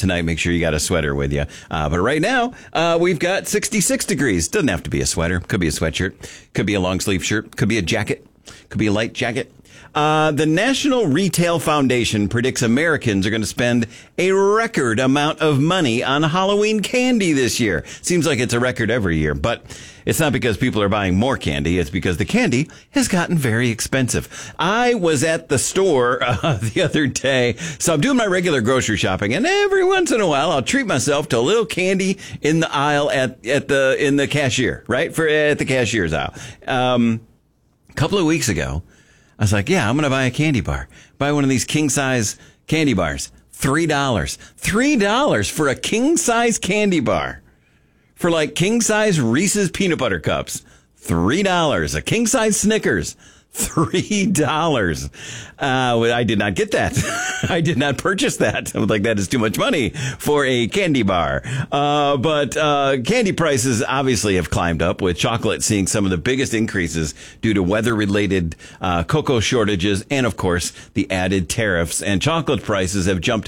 tonight, make sure you got a sweater with you. But right now, we've got 66 degrees. Doesn't have to be a sweater. Could be a sweatshirt. Could be a long sleeve shirt. Could be a jacket. Could be a light jacket. The National Retail Foundation predicts Americans are going to spend a record amount of money on Halloween candy this year. Seems like it's a record every year, but it's not because people are buying more candy. It's because the candy has gotten very expensive. I was at the store the other day, so I'm doing my regular grocery shopping, and every once in a while I'll treat myself to a little candy in the aisle in the cashier, right? At the cashier's aisle. A couple of weeks ago, I was like, yeah, I'm going to buy a candy bar. Buy one of these king-size candy bars. $3. $3 for a king-size candy bar. For like king-size Reese's peanut butter cups. $3. A king-size Snickers. $3. I did not get that. I did not purchase that. I was like, that is too much money for a candy bar. But candy prices obviously have climbed up, with chocolate seeing some of the biggest increases due to weather-related cocoa shortages and, of course, the added tariffs. And chocolate prices have jumped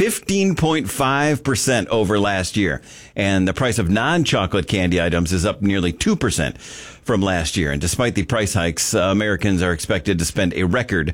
15.5% over last year. And the price of non-chocolate candy items is up nearly 2% from last year. And despite the price hikes, Americans are expected to spend a record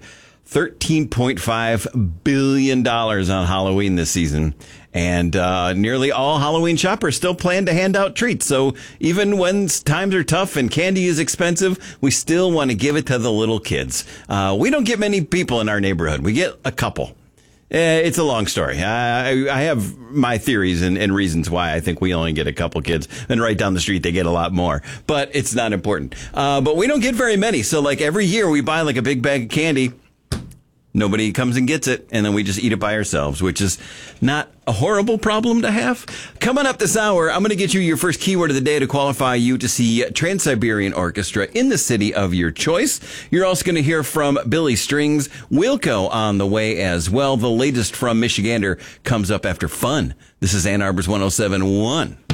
$13.5 billion on Halloween this season. And nearly all Halloween shoppers still plan to hand out treats. So even when times are tough and candy is expensive, we still want to give it to the little kids. We don't get many people in our neighborhood. We get a couple. It's a long story. I have my theories and reasons why I think we only get a couple kids, and right down the street they get a lot more. But it's not important. But we don't get very many. So like every year we buy like a big bag of candy. Nobody comes and gets it, and then we just eat it by ourselves, which is not a horrible problem to have. Coming up this hour, I'm going to get you your first keyword of the day to qualify you to see Trans-Siberian Orchestra in the city of your choice. You're also going to hear from Billy Strings. Wilco on the way as well. The latest from Michigander comes up after Fun. This is Ann Arbor's 107.1.